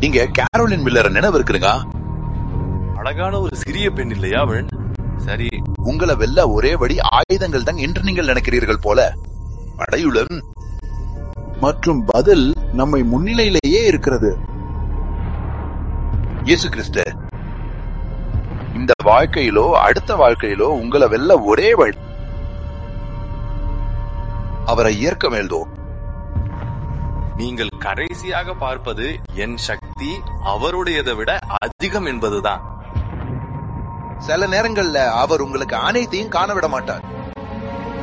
நீங்க கேரோலின் மில்லரை நினைவு இருக்குங்க? அழகான ஒரு சிறிய பெண் இல்லையா அவள்? சரி, உங்களை வெல்ல ஒரே வழி ஆயுதங்கள் தான் என்று நீங்கள் நினைக்கிறீர்கள் போல. படையுடன் மற்றும் பதில் நம்மை முன்னிலையிலேயே இருக்கிறது. இயேசு கிறிஸ்து, இந்த வாழ்க்கையிலோ அடுத்த வாழ்க்கையிலோ உங்களை வெல்ல ஒரே வழி அவரை ஏற்க வேண்டும். நீங்கள் கடைசியாக பார்ப்பது என் சக்தி அவருடையதை விட அதிகம் என்பதுதான். சில நேரங்கள்ல அவர் உங்களுக்கு அனைத்தையும் காண விட மாட்டார்.